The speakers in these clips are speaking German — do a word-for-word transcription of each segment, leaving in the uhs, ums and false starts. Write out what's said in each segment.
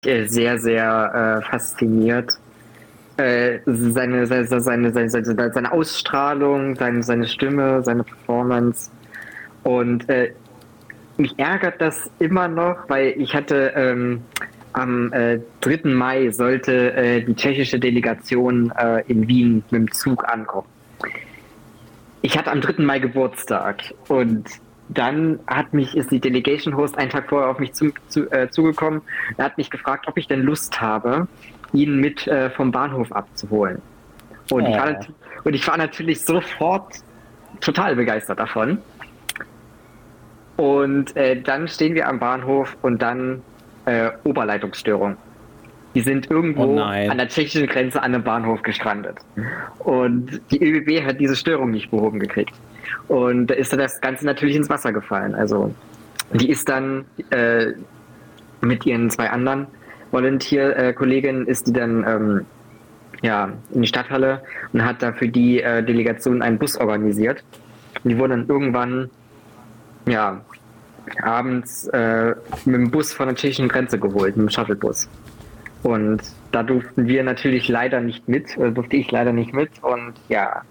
äh, sehr, sehr äh, fasziniert. Äh, seine, seine, seine, seine, seine, seine Ausstrahlung, seine, seine Stimme, seine Performance. Und äh, mich ärgert das immer noch, weil ich hatte ähm, am äh, dritten Mai sollte äh, die tschechische Delegation äh, in Wien mit dem Zug ankommen. Ich hatte am dritten Mai Geburtstag und dann hat mich, ist die Delegation Host einen Tag vorher auf mich zu, zu, äh, zugekommen. Er hat mich gefragt, ob ich denn Lust habe, ihn mit äh, vom Bahnhof abzuholen. Und, oh. ich war, und ich war natürlich sofort total begeistert davon. Und äh, dann stehen wir am Bahnhof und dann äh, Oberleitungsstörung. Die sind irgendwo oh an der tschechischen Grenze an einem Bahnhof gestrandet. Und die Ö B B hat diese Störung nicht behoben gekriegt. Und da ist das Ganze natürlich ins Wasser gefallen. Also die ist dann äh, mit ihren zwei anderen Volunteer-Kolleginnen ist die dann ähm, ja, in die Stadthalle und hat da für die äh, Delegation einen Bus organisiert. Und die wurden dann irgendwann ja, abends äh, mit dem Bus von der tschechischen Grenze geholt, mit dem Shuttlebus. Und da durften wir natürlich leider nicht mit, äh, durfte ich leider nicht mit. Und ja,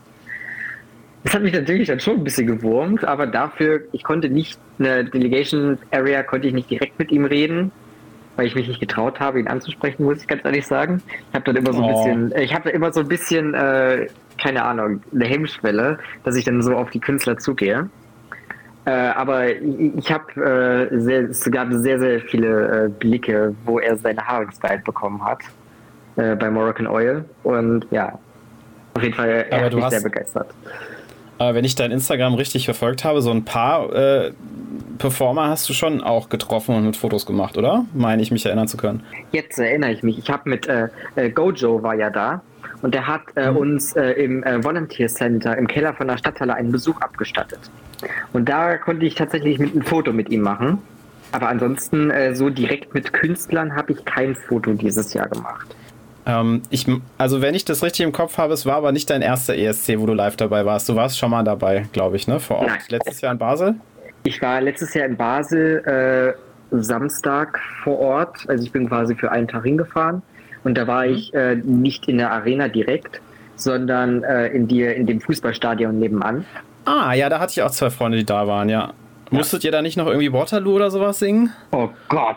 das hat mich natürlich dann schon ein bisschen gewurmt, aber dafür, ich konnte nicht, eine Delegation Area konnte ich nicht direkt mit ihm reden, weil ich mich nicht getraut habe, ihn anzusprechen, muss ich ganz ehrlich sagen. Ich habe dann immer so ein oh. bisschen, ich habe immer so ein bisschen, äh, keine Ahnung, eine Hemmschwelle, dass ich dann so auf die Künstler zugehe. Äh, aber ich, ich habe, äh, sehr, es gab sehr, sehr viele äh, Blicke, wo er seine Haare gestylt bekommen hat, äh, bei Moroccan Oil. Und ja, auf jeden Fall, er hat mich sehr begeistert. Aber wenn ich dein Instagram richtig verfolgt habe, so ein paar äh, Performer hast du schon auch getroffen und mit Fotos gemacht, oder? Meine ich, mich erinnern zu können. Jetzt erinnere ich mich. Ich habe mit äh, äh, Gojo war ja da und der hat äh, mhm. uns äh, im äh, Volunteer Center im Keller von der Stadthalle einen Besuch abgestattet. Und da konnte ich tatsächlich mit ein Foto mit ihm machen. Aber ansonsten äh, so direkt mit Künstlern habe ich kein Foto dieses Jahr gemacht. Ähm, ich, also wenn ich das richtig im Kopf habe, es war aber nicht dein erster E S C, wo du live dabei warst. Du warst schon mal dabei, glaube ich, ne? Vor Ort. Nein. Letztes Jahr in Basel? Ich war letztes Jahr in Basel äh, Samstag vor Ort. Also ich bin quasi für einen Tag hingefahren. Und da war mhm. ich äh, nicht in der Arena direkt, sondern äh, in, die, in dem Fußballstadion nebenan. Ah, ja, da hatte ich auch zwei Freunde, die da waren, ja. ja. Musstet ihr da nicht noch irgendwie Waterloo oder sowas singen? Oh Gott.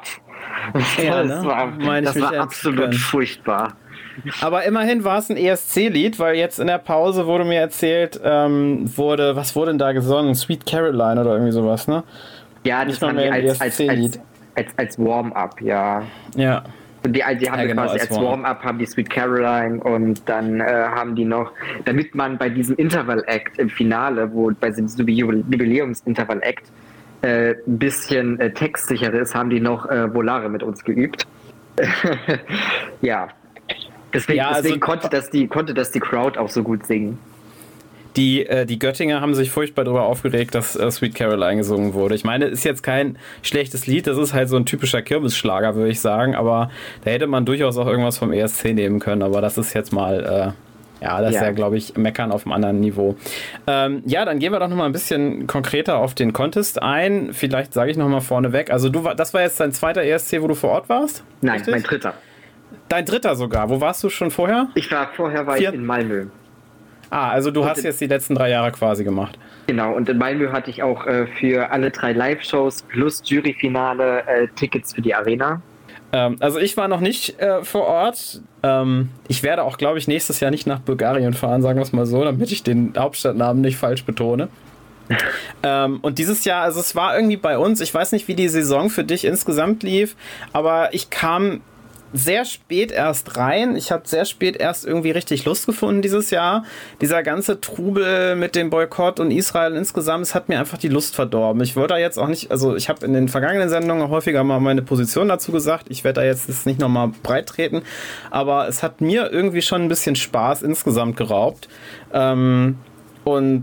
Ja, das ne? war, das war absolut furchtbar. Aber immerhin war es ein E S C-Lied, weil jetzt in der Pause wurde mir erzählt, ähm, wurde, was wurde denn da gesungen? Sweet Caroline oder irgendwie sowas, ne? Ja, das haben die als, als, als, als, als Warm-up, ja. Ja. Und die, die haben ja, genau, quasi als Warm-up haben die Sweet Caroline und dann äh, haben die noch, damit man bei diesem Interval-Act im Finale, wo bei diesem Jubiläums-Interval-Act äh, ein bisschen äh, textsicherer ist, haben die noch äh, Volare mit uns geübt. Ja. Deswegen, ja, also, deswegen konnte, das die, konnte das die Crowd auch so gut singen. Die, äh, die Göttinger haben sich furchtbar darüber aufgeregt, dass äh, Sweet Caroline gesungen wurde. Ich meine, ist jetzt kein schlechtes Lied, das ist halt so ein typischer Kirmesschlager, würde ich sagen, aber da hätte man durchaus auch irgendwas vom E S C nehmen können, aber das ist jetzt mal, äh, ja, das ja. ist ja, glaube ich, Meckern auf einem anderen Niveau. Ähm, ja, dann gehen wir doch nochmal ein bisschen konkreter auf den Contest ein. Vielleicht sage ich nochmal vorneweg, also du, das war jetzt dein zweiter E S C, wo du vor Ort warst? Nein, richtig? Mein dritter. Dein dritter sogar. Wo warst du schon vorher? Ich war vorher war ich in Malmö. Ah, also du und hast jetzt die letzten drei Jahre quasi gemacht. Genau, und in Malmö hatte ich auch äh, für alle drei Live-Shows plus Juryfinale äh, Tickets für die Arena. Ähm, also ich war noch nicht äh, vor Ort. Ähm, ich werde auch, glaube ich, nächstes Jahr nicht nach Bulgarien fahren, sagen wir es mal so, damit ich den Hauptstadtnamen nicht falsch betone. ähm, und dieses Jahr, also es war irgendwie bei uns, ich weiß nicht, wie die Saison für dich insgesamt lief, aber ich kam sehr spät erst rein. Ich habe sehr spät erst irgendwie richtig Lust gefunden dieses Jahr. Dieser ganze Trubel mit dem Boykott und Israel insgesamt, es hat mir einfach die Lust verdorben. Ich wollte da jetzt auch nicht, also ich habe in den vergangenen Sendungen häufiger mal meine Position dazu gesagt. Ich werde da jetzt das nicht nochmal breit treten, aber es hat mir irgendwie schon ein bisschen Spaß insgesamt geraubt. Ähm, und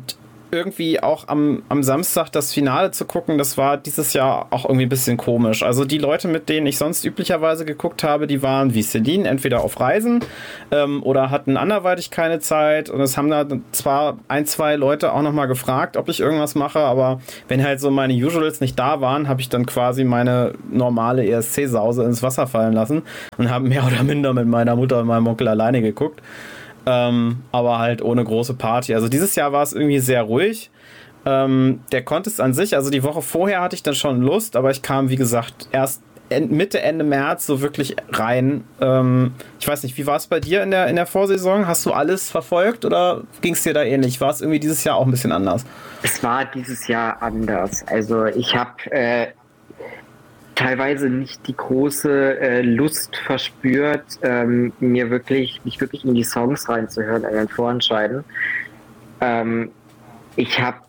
irgendwie auch am, am Samstag das Finale zu gucken, das war dieses Jahr auch irgendwie ein bisschen komisch. Also die Leute, mit denen ich sonst üblicherweise geguckt habe, die waren wie Celine entweder auf Reisen ähm, oder hatten anderweitig keine Zeit. Und es haben da zwar ein, zwei Leute auch nochmal gefragt, ob ich irgendwas mache, aber wenn halt so meine Usuals nicht da waren, habe ich dann quasi meine normale E S C-Sause ins Wasser fallen lassen und habe mehr oder minder mit meiner Mutter und meinem Onkel alleine geguckt. Ähm, aber halt ohne große Party. Also dieses Jahr war es irgendwie sehr ruhig. Ähm, der Contest an sich, also die Woche vorher hatte ich dann schon Lust, aber ich kam, wie gesagt, erst Mitte, Ende März so wirklich rein. Ähm, ich weiß nicht, wie war es bei dir in der, in der Vorsaison? Hast du alles verfolgt oder ging es dir da ähnlich? War es irgendwie dieses Jahr auch ein bisschen anders? Es war dieses Jahr anders. Also ich habe äh, teilweise nicht die große äh, Lust verspürt, ähm, mir wirklich, mich wirklich in die Songs reinzuhören, an den Vorentscheiden. Ähm, ich habe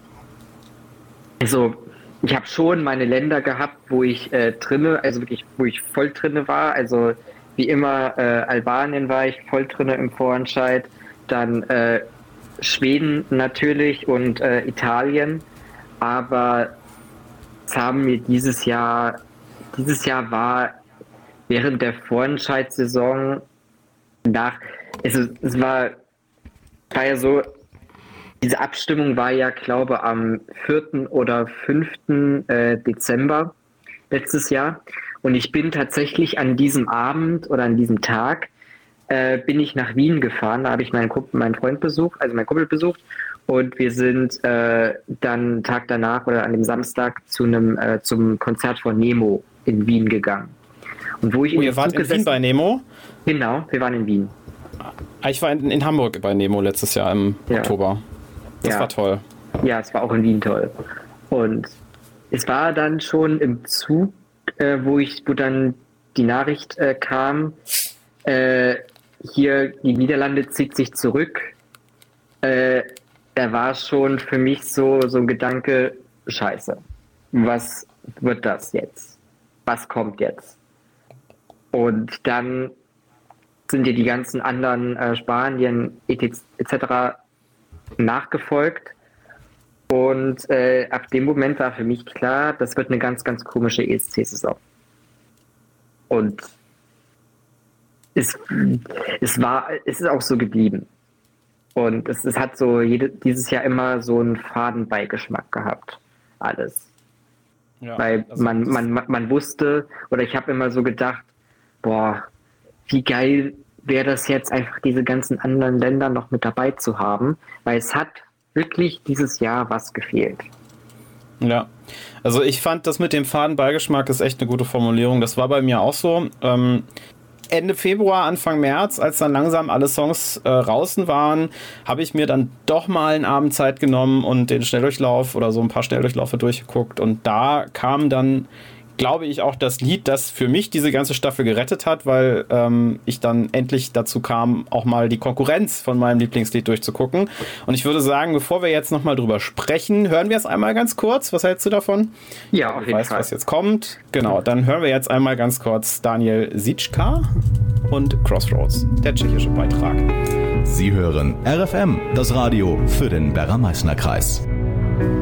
also ich habe schon meine Länder gehabt, wo ich äh, drinne, also wirklich, wo ich voll drinne war. Also wie immer äh, Albanien war ich voll drinne im Vorentscheid, dann äh, Schweden natürlich und äh, Italien, aber haben mir dieses Jahr, dieses Jahr war während der Vorentscheidssaison nach, es, es war, war ja so, diese Abstimmung war ja, glaube am vierten oder fünften Äh, Dezember letztes Jahr und ich bin tatsächlich an diesem Abend oder an diesem Tag äh, bin ich nach Wien gefahren, da habe ich meinen, Kumpel, meinen Freund besucht, also meinen Kumpel besucht. Und wir sind äh, dann einen Tag danach oder an dem Samstag zu einem äh, zum Konzert von Nemo in Wien gegangen. Und wo ich oh, ihr wart in Wien bei Nemo? Genau, wir waren in Wien. Ich war in, in Hamburg bei Nemo letztes Jahr im ja. Oktober. Das ja. war toll. Ja, es war auch in Wien toll. Und es war dann schon im Zug, äh, wo ich, wo dann die Nachricht äh, kam, äh, hier die Niederlande zieht sich zurück. Äh, Da war schon für mich so, so ein Gedanke, scheiße, was wird das jetzt? Was kommt jetzt? Und dann sind dir die ganzen anderen äh, Spanien et cetera nachgefolgt. Und äh, ab dem Moment war für mich klar, das wird eine ganz, ganz komische E S C-Saison. Und es, es war, es ist auch so geblieben. Und es, es hat so jede, dieses Jahr immer so einen Fadenbeigeschmack gehabt. Alles. Ja, Weil also man, man, man wusste, oder ich habe immer so gedacht, boah, wie geil wäre das jetzt, einfach diese ganzen anderen Länder noch mit dabei zu haben. Weil es hat wirklich dieses Jahr was gefehlt. Ja, also ich fand, das mit dem Fadenbeigeschmack ist echt eine gute Formulierung. Das war bei mir auch so. Ähm, Ende Februar, Anfang März, als dann langsam alle Songs äh, draußen waren, habe ich mir dann doch mal einen Abend Zeit genommen und den Schnelldurchlauf oder so ein paar Schnelldurchlaufe durchgeguckt. Und da kam dann, glaube ich, auch das Lied, das für mich diese ganze Staffel gerettet hat, weil ähm, ich dann endlich dazu kam, auch mal die Konkurrenz von meinem Lieblingslied durchzugucken. Und ich würde sagen, bevor wir jetzt nochmal drüber sprechen, hören wir es einmal ganz kurz. Was hältst du davon? Ja, auf jeden weißt, Fall. Was jetzt kommt. Genau, dann hören wir jetzt einmal ganz kurz Daniel Sička und Crossroads, der tschechische Beitrag. Sie hören R F M, das Radio für den Berger-Meißner-Kreis.